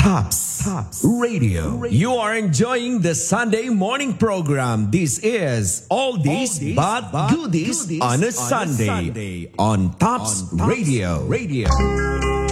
Tops Radio. You are enjoying the Sunday morning program. This is Oldies but Goodies on a Sunday on Tops Radio.